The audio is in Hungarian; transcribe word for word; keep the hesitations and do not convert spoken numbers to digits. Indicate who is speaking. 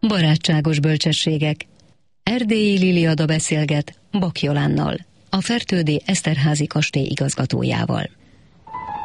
Speaker 1: Barátságos bölcsességek. Erdélyi Liliada beszélget Bak Jolánnal, a Fertődi Eszterházy kastély igazgatójával.